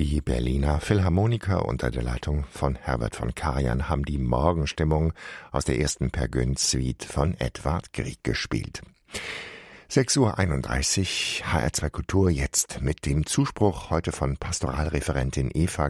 Die Berliner Philharmoniker unter der Leitung von Herbert von Karajan haben die Morgenstimmung aus der ersten Per Gynt-Suite von Edvard Grieg gespielt. 6:31 Uhr, HR2 Kultur jetzt mit dem Zuspruch heute von Pastoralreferentin Eva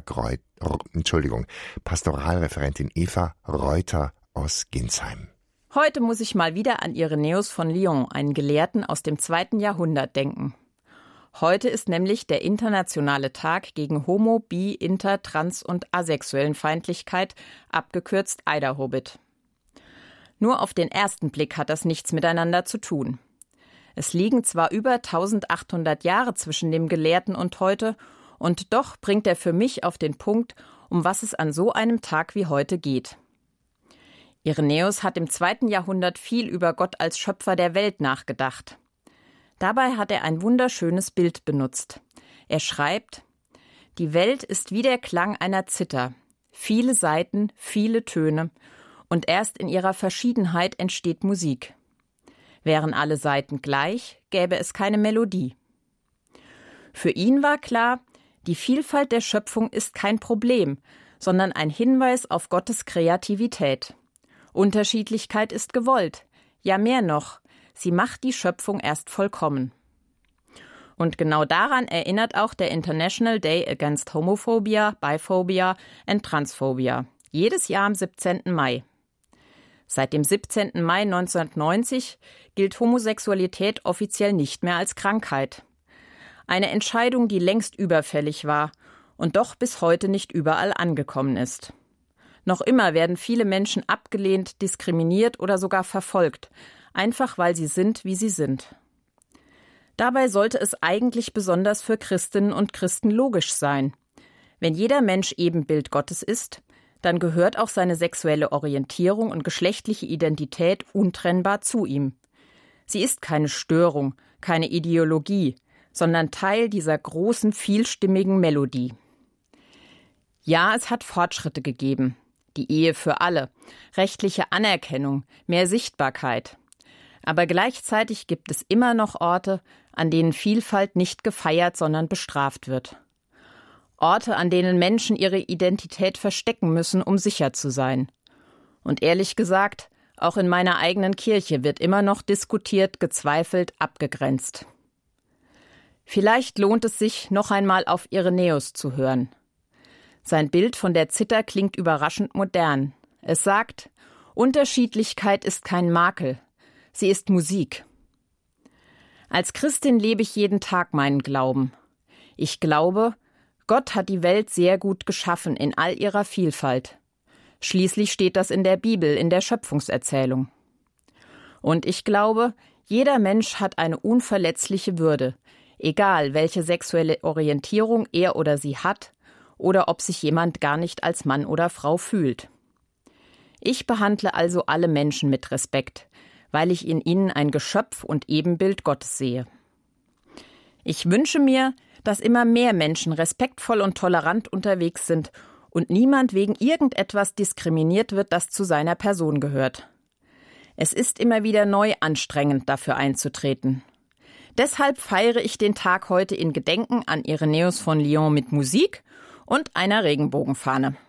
Reuter aus Ginsheim. Heute muss ich mal wieder an Irenäus von Lyon, einen Gelehrten aus dem 2. Jahrhundert, denken. Heute ist nämlich der internationale Tag gegen Homo-, Bi-, Inter-, Trans- und Asexuellenfeindlichkeit, abgekürzt Eiderhobit. Nur auf den ersten Blick hat das nichts miteinander zu tun. Es liegen zwar über 1800 Jahre zwischen dem Gelehrten und heute, und doch bringt er für mich auf den Punkt, um was es an so einem Tag wie heute geht. Irenäus hat im 2. Jahrhundert viel über Gott als Schöpfer der Welt nachgedacht. Dabei hat er ein wunderschönes Bild benutzt. Er schreibt: Die Welt ist wie der Klang einer Zither. Viele Saiten, viele Töne. Und erst in ihrer Verschiedenheit entsteht Musik. Wären alle Saiten gleich, gäbe es keine Melodie. Für ihn war klar, die Vielfalt der Schöpfung ist kein Problem, sondern ein Hinweis auf Gottes Kreativität. Unterschiedlichkeit ist gewollt. Ja, mehr noch. Sie macht die Schöpfung erst vollkommen. Und genau daran erinnert auch der International Day Against Homophobia, Biphobia and Transphobia. Jedes Jahr am 17. Mai. Seit dem 17. Mai 1990 gilt Homosexualität offiziell nicht mehr als Krankheit. Eine Entscheidung, die längst überfällig war und doch bis heute nicht überall angekommen ist. Noch immer werden viele Menschen abgelehnt, diskriminiert oder sogar verfolgt, einfach weil sie sind, wie sie sind. Dabei sollte es eigentlich besonders für Christinnen und Christen logisch sein. Wenn jeder Mensch Ebenbild Gottes ist, dann gehört auch seine sexuelle Orientierung und geschlechtliche Identität untrennbar zu ihm. Sie ist keine Störung, keine Ideologie, sondern Teil dieser großen, vielstimmigen Melodie. Ja, es hat Fortschritte gegeben. Die Ehe für alle, rechtliche Anerkennung, mehr Sichtbarkeit. Aber gleichzeitig gibt es immer noch Orte, an denen Vielfalt nicht gefeiert, sondern bestraft wird. Orte, an denen Menschen ihre Identität verstecken müssen, um sicher zu sein. Und ehrlich gesagt, auch in meiner eigenen Kirche wird immer noch diskutiert, gezweifelt, abgegrenzt. Vielleicht lohnt es sich, noch einmal auf Irenäus zu hören. Sein Bild von der Zither klingt überraschend modern. Es sagt: Unterschiedlichkeit ist kein Makel. Sie ist Musik. Als Christin lebe ich jeden Tag meinen Glauben. Ich glaube, Gott hat die Welt sehr gut geschaffen in all ihrer Vielfalt. Schließlich steht das in der Bibel, in der Schöpfungserzählung. Und ich glaube, jeder Mensch hat eine unverletzliche Würde, egal welche sexuelle Orientierung er oder sie hat oder ob sich jemand gar nicht als Mann oder Frau fühlt. Ich behandle also alle Menschen mit Respekt, weil ich in ihnen ein Geschöpf und Ebenbild Gottes sehe. Ich wünsche mir, dass immer mehr Menschen respektvoll und tolerant unterwegs sind und niemand wegen irgendetwas diskriminiert wird, das zu seiner Person gehört. Es ist immer wieder neu anstrengend, dafür einzutreten. Deshalb feiere ich den Tag heute in Gedenken an Irenäus von Lyon mit Musik und einer Regenbogenfahne.